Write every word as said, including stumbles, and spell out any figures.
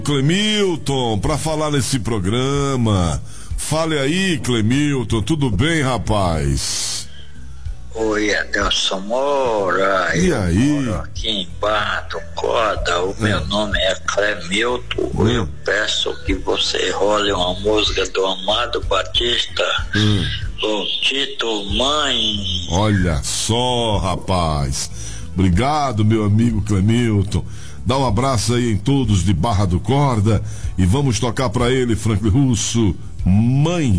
Clemilton, para falar nesse programa. Fale aí, Clemilton, tudo bem, rapaz? Oi, Adelson Moura. E eu aí? Moro aqui em Barra do Corda. O é. meu nome é Clemilton. Hum. Eu peço que você role uma música do Amado Batista. Hum. O Tito Mãe. Olha só, rapaz. Obrigado, meu amigo Clemilton. Dá um abraço aí em todos de Barra do Corda e vamos tocar pra ele, Franklin Russo, Mãe.